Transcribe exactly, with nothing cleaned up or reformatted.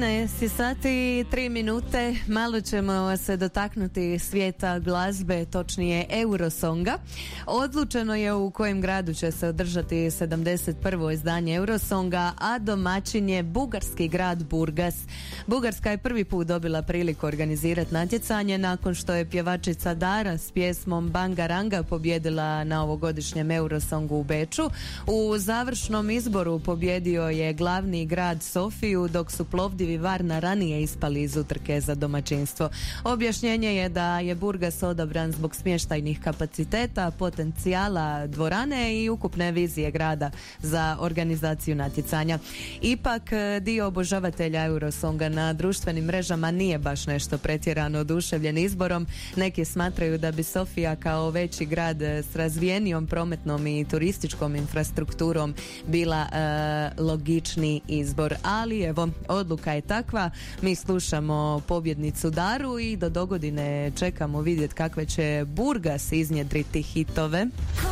trinaest sati, tri minute, malo ćemo se dotaknuti svijeta glazbe, točnije Eurosonga. Odlučeno je u kojem gradu će se održati sedamdeset prvo izdanje Eurosonga, a domaćin je bugarski grad Burgas. Bugarska je prvi put dobila priliku organizirati natjecanje nakon što je pjevačica Dara s pjesmom Bangaranga pobjedila na ovogodišnjem Eurosongu u Beču. U završnom izboru pobjedio je glavni grad Sofiju, dok su Plovdiv i Varna ranije ispali iz utrke za domaćinstvo. Objašnjenje je da je Burgas odabran zbog smještajnih kapaciteta, potencijala dvorane i ukupne vizije grada za organizaciju natjecanja. Ipak, dio obožavatelja Eurosonga na društvenim mrežama nije baš nešto pretjerano oduševljen izborom. Neki smatraju da bi Sofija kao veći grad s razvijenijom prometnom i turističkom infrastrukturom bila e, logični izbor. Ali evo, odluka je takva. Mi slušamo pobjednicu Daru i do dogodine čekamo vidjeti kakve će Burgas iznjedriti hitove.